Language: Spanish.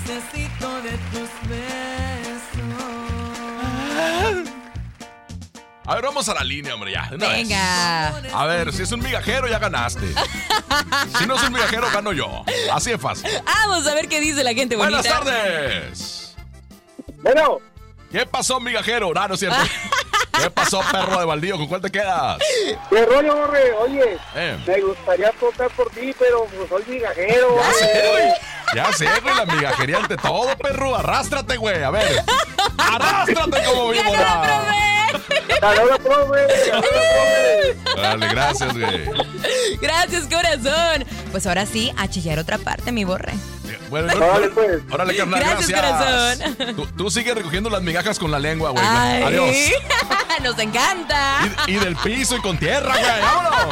necesito de tus besos. A ver, vamos a la línea, hombre, ya. Venga. A ver, si es un migajero, ya ganaste. Si no es un migajero, gano yo. Así de fácil. Vamos a ver qué dice la gente bonita. Buenas tardes. Bueno. ¿Qué pasó, migajero? No es cierto. ¿Qué pasó, perro de baldío? ¿Con cuál te quedas? ¿Qué rollo, Borre? Oye, me gustaría votar por ti, pero pues soy migajero. Ya sé, güey, la migajería ante todo, perro. Arrástrate, güey. A ver. Arrástrate como víbora. ¡Saludos, profe! Dale, gracias, güey. Gracias, corazón. Pues ahora sí, a chillar otra parte, mi Borre. Bueno, pues. Órale, carnal, Gracias, gracias. Tú sigue recogiendo las migajas con la lengua, güey. Ay. Adiós. Nos encanta. Y del piso y con tierra, güey. ¡Vámonos!